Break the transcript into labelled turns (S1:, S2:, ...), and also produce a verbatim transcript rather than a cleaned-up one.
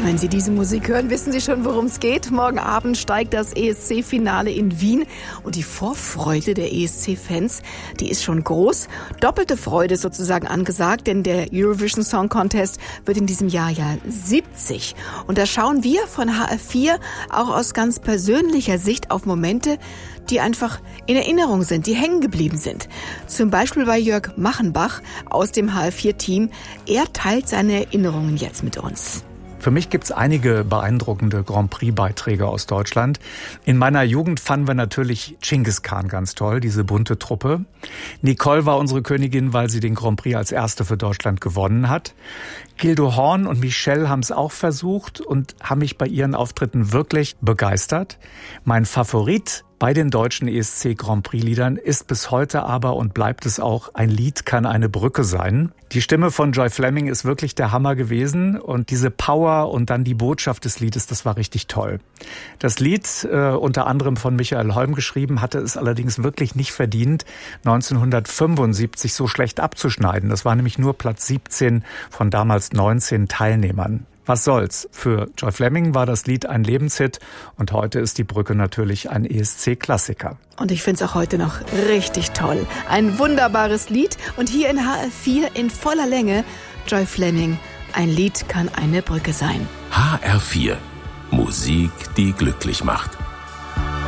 S1: Wenn Sie diese Musik hören, wissen Sie schon, worum es geht. Morgen Abend steigt das E S C-Finale in Wien und die Vorfreude der E S C-Fans, die ist schon groß. Doppelte Freude sozusagen angesagt, denn der Eurovision Song Contest wird in diesem Jahr ja siebzig. Und da schauen wir von H R vier auch aus ganz persönlicher Sicht auf Momente, die einfach in Erinnerung sind, die hängen geblieben sind. Zum Beispiel bei Jörg Machenbach aus dem H R vier Team. Er teilt seine Erinnerungen jetzt mit uns.
S2: Für mich gibt's einige beeindruckende Grand Prix-Beiträge aus Deutschland. In meiner Jugend fanden wir natürlich Genghis Khan ganz toll, diese bunte Truppe. Nicole war unsere Königin, weil sie den Grand Prix als erste für Deutschland gewonnen hat. Gildo Horn und Michelle haben es auch versucht und haben mich bei ihren Auftritten wirklich begeistert. Mein Favorit bei den deutschen E S C Grand Prix-Liedern ist bis heute aber und bleibt es auch, ein Lied kann eine Brücke sein. Die Stimme von Joy Fleming ist wirklich der Hammer gewesen und diese Power und dann die Botschaft des Liedes, das war richtig toll. Das Lied, äh, unter anderem von Michael Holm geschrieben, hatte es allerdings wirklich nicht verdient, neunzehnhundertfünfundsiebzig so schlecht abzuschneiden. Das war nämlich nur Platz siebzehn von damals neunzehn Teilnehmern. Was soll's? Für Joy Fleming war das Lied ein Lebenshit und heute ist die Brücke natürlich ein E S C-Klassiker.
S1: Und ich finde es auch heute noch richtig toll. Ein wunderbares Lied und hier in H R vier in voller Länge Joy Fleming. Ein Lied kann eine Brücke sein.
S3: H R vier. Musik, die glücklich macht.